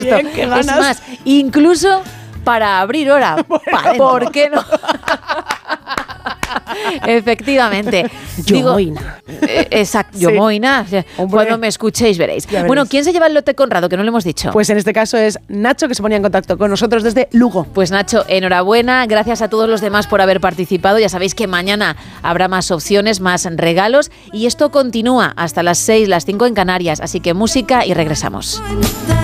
Bien, qué ganas. Es más, incluso para abrir hora. ¿Por qué no? Efectivamente. Yomoina. Exacto, Sí. Yomoina. Hombre. Cuando me escuchéis veréis. Ya veréis. Bueno, ¿quién se lleva el lote Conrado? Que no lo hemos dicho. Pues en este caso es Nacho, que se ponía en contacto con nosotros desde Lugo. Pues Nacho, enhorabuena, gracias a todos los demás por haber participado. Ya sabéis que mañana habrá más opciones, más regalos y esto continúa hasta las 6, las 5 en Canarias. Así que música y regresamos.